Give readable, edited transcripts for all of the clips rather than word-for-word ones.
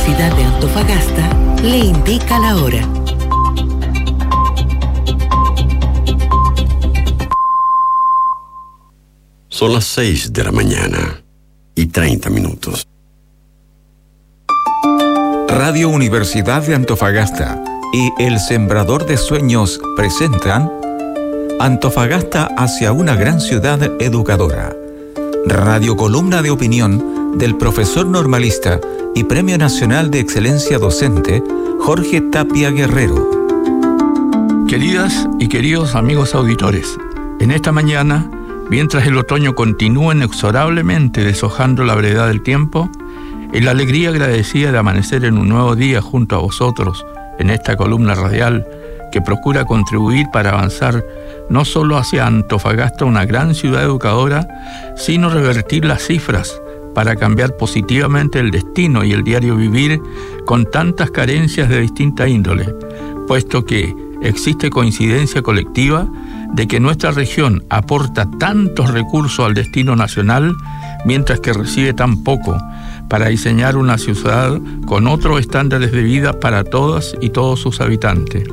Universidad de Antofagasta le indica la hora. Son las 6 de la mañana y 30 minutos. Radio Universidad de Antofagasta y El Sembrador de Sueños presentan Antofagasta hacia una gran ciudad educadora. Radiocolumna de opinión del profesor normalista y Premio Nacional de Excelencia Docente, Jorge Tapia Guerrero. Queridas y queridos amigos auditores, en esta mañana, mientras el otoño continúa inexorablemente deshojando la brevedad del tiempo, en la alegría agradecida de amanecer en un nuevo día junto a vosotros, en esta columna radial que procura contribuir para avanzar no solo hacia Antofagasta, una gran ciudad educadora, sino revertir las cifras para cambiar positivamente el destino y el diario vivir con tantas carencias de distinta índole, puesto que existe coincidencia colectiva de que nuestra región aporta tantos recursos al destino nacional, mientras que recibe tan poco para diseñar una ciudad con otros estándares de vida para todas y todos sus habitantes.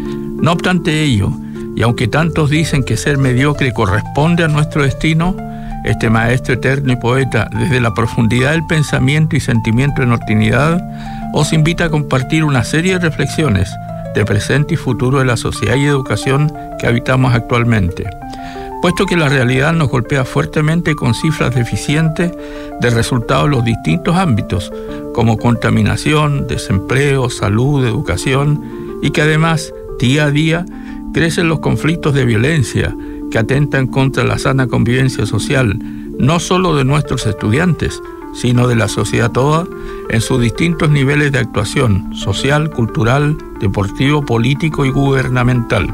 No obstante ello, y aunque tantos dicen que ser mediocre corresponde a nuestro destino, este maestro eterno y poeta, desde la profundidad del pensamiento y sentimiento de nortinidad, os invita a compartir una serie de reflexiones de presente y futuro de la sociedad y educación que habitamos actualmente, puesto que la realidad nos golpea fuertemente con cifras deficientes de resultados en los distintos ámbitos, como contaminación, desempleo, salud, educación, y que además, día a día, crecen los conflictos de violencia que atentan contra la sana convivencia social, no solo de nuestros estudiantes, sino de la sociedad toda, en sus distintos niveles de actuación social, cultural, deportivo, político y gubernamental.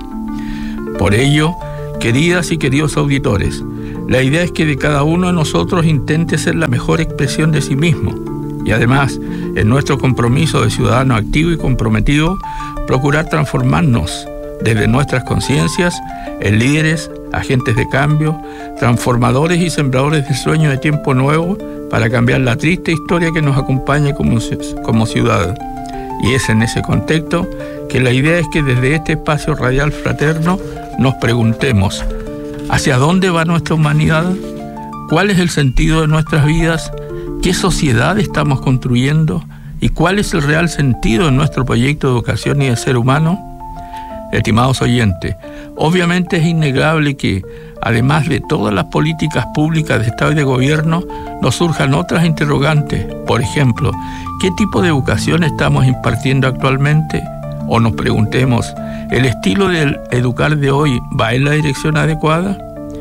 Por ello, queridas y queridos auditores, la idea es que de cada uno de nosotros intente ser la mejor expresión de sí mismo y además, en nuestro compromiso de ciudadano activo y comprometido, procurar transformarnos desde nuestras conciencias en líderes, agentes de cambio, transformadores y sembradores de sueños de tiempo nuevo para cambiar la triste historia que nos acompaña como ciudad. Y es en ese contexto que la idea es que desde este espacio radial fraterno nos preguntemos: ¿hacia dónde va nuestra humanidad? ¿Cuál es el sentido de nuestras vidas? ¿Qué sociedad estamos construyendo? ¿Y cuál es el real sentido de nuestro proyecto de educación y de ser humano? Estimados oyentes, obviamente es innegable que, además de todas las políticas públicas de Estado y de Gobierno, nos surjan otras interrogantes. Por ejemplo, ¿qué tipo de educación estamos impartiendo actualmente? O nos preguntemos, ¿el estilo del educar de hoy va en la dirección adecuada?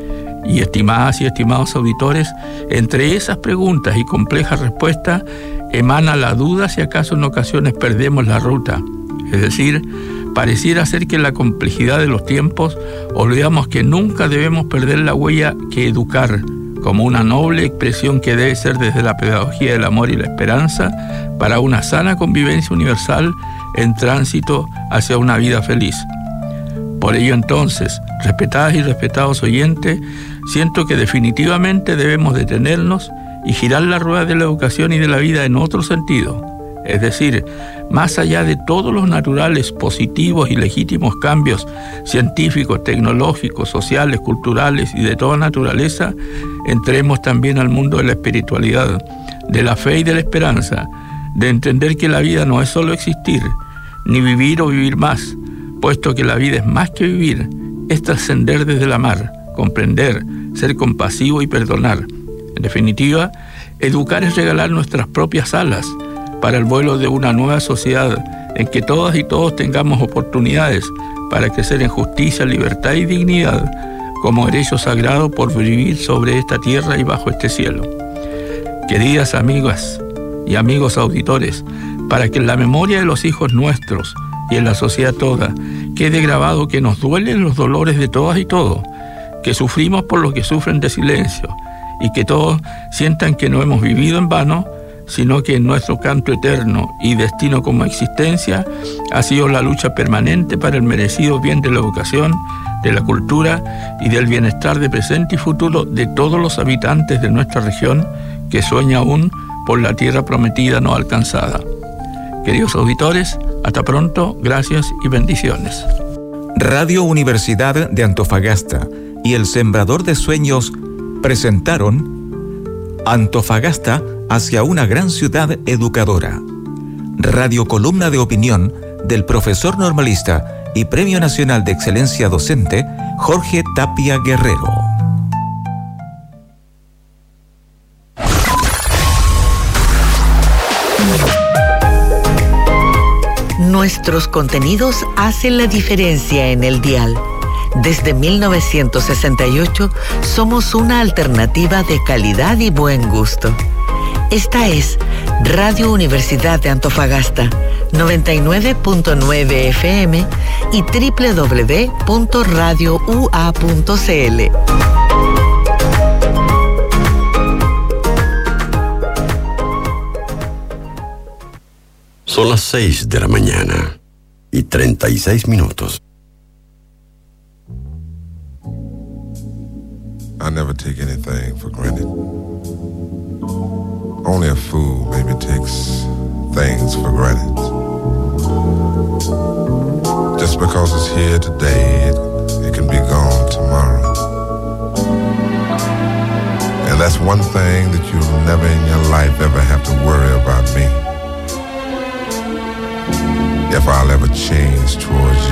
Y estimadas y estimados auditores, entre esas preguntas y complejas respuestas emana la duda si acaso en ocasiones perdemos la ruta. Es decir, pareciera ser que en la complejidad de los tiempos olvidamos que nunca debemos perder la huella que educar, como una noble expresión que debe ser desde la pedagogía del amor y la esperanza, para una sana convivencia universal en tránsito hacia una vida feliz. Por ello entonces, respetadas y respetados oyentes, siento que definitivamente debemos detenernos y girar la rueda de la educación y de la vida en otro sentido. Es decir, más allá de todos los naturales, positivos y legítimos cambios científicos, tecnológicos, sociales, culturales y de toda naturaleza, entremos también al mundo de la espiritualidad, de la fe y de la esperanza, de entender que la vida no es solo existir, ni vivir o vivir más, puesto que la vida es más que vivir, es trascender desde el amar, comprender, ser compasivo y perdonar. En definitiva, educar es regalar nuestras propias alas para el vuelo de una nueva sociedad en que todas y todos tengamos oportunidades para crecer en justicia, libertad y dignidad como derecho sagrado por vivir sobre esta tierra y bajo este cielo. Queridas amigas y amigos auditores, para que en la memoria de los hijos nuestros y en la sociedad toda quede grabado que nos duelen los dolores de todas y todos, que sufrimos por los que sufren de silencio y que todos sientan que no hemos vivido en vano, sino que en nuestro canto eterno y destino como existencia ha sido la lucha permanente para el merecido bien de la educación, de la cultura y del bienestar de presente y futuro de todos los habitantes de nuestra región que sueña aún por la tierra prometida no alcanzada. queridos auditores, hasta pronto, gracias y bendiciones. Radio Universidad de Antofagasta y El Sembrador de Sueños presentaron Antofagasta hacia una gran ciudad educadora. Radio columna de opinión del profesor normalista y Premio Nacional de Excelencia Docente, Jorge Tapia Guerrero. Nuestros contenidos hacen la diferencia en el dial. Desde 1968 somos una alternativa de calidad y buen gusto. Esta es Radio Universidad de Antofagasta, 99.9 FM y www.radioua.cl. Son las 6 de la mañana y 36 minutos. I never take anything for granted. Only a fool maybe takes things for granted. Just because it's here today, it can be gone tomorrow. And that's one thing that you'll never in your life ever have to worry about me. If I'll ever change towards